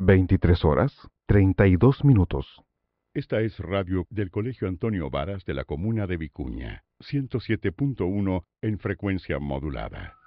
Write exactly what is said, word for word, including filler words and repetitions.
veintitrés horas, treinta y dos minutos. Esta es radio del Colegio Antonio Varas de la comuna de Vicuña, ciento siete punto uno en frecuencia modulada.